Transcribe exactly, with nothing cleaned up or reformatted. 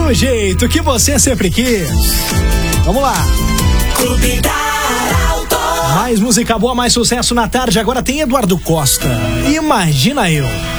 do jeito que você sempre quis. Vamos lá. Clube da Arauto. Mais música boa, mais sucesso na tarde. Agora tem Eduardo Costa. Imagina eu.